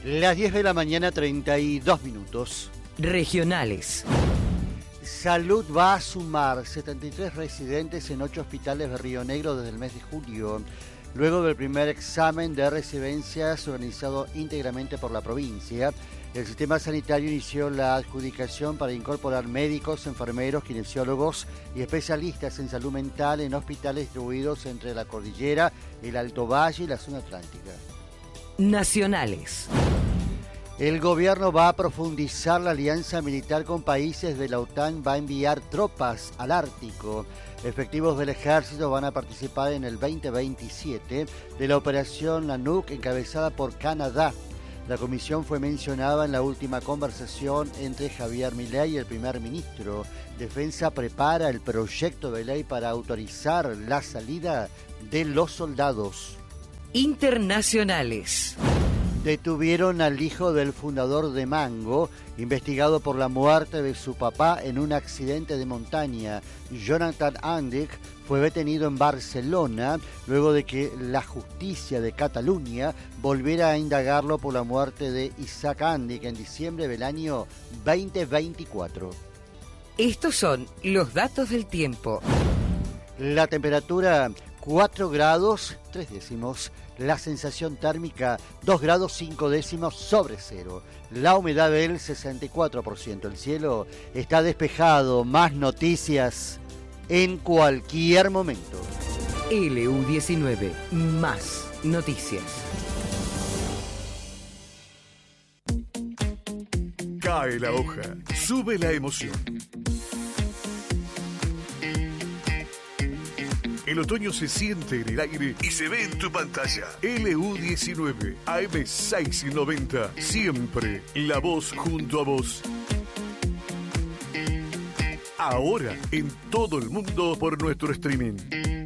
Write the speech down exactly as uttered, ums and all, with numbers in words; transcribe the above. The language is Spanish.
Las diez de la mañana, treinta y dos minutos. Regionales. Salud va a sumar setenta y tres residentes en ocho hospitales de Río Negro desde el mes de julio, luego del primer examen de residencias organizado íntegramente por la provincia. El sistema sanitario inició la adjudicación para incorporar médicos, enfermeros, kinesiólogos y especialistas en salud mental en hospitales distribuidos entre la cordillera, el Alto Valle y la zona atlántica. Nacionales. El gobierno va a profundizar la alianza militar con países de la OTAN, va a enviar tropas al Ártico. Efectivos del ejército van a participar en el veinte veintisiete de la operación Nanook encabezada por Canadá. La comisión fue mencionada en la última conversación entre Javier Milei y el primer ministro. Defensa prepara el proyecto de ley para autorizar la salida de los soldados. Internacionales. Detuvieron al hijo del fundador de Mango, investigado por la muerte de su papá en un accidente de montaña. Jonathan Andic fue detenido en Barcelona luego de que la justicia de Cataluña volviera a indagarlo por la muerte de Isaac Andic en diciembre del año veinte veinticuatro. Estos son los datos del tiempo. La temperatura cuatro grados tres décimos, la sensación térmica dos grados cinco décimos sobre cero, la humedad del sesenta y cuatro por ciento, el cielo está despejado. Más noticias en cualquier momento. L U diecinueve, más noticias. Cae la hoja, sube la emoción. El otoño se siente en el aire y se ve en tu pantalla. L U diecinueve, A M seiscientos noventa, siempre la voz junto a vos. Ahora en todo el mundo por nuestro streaming.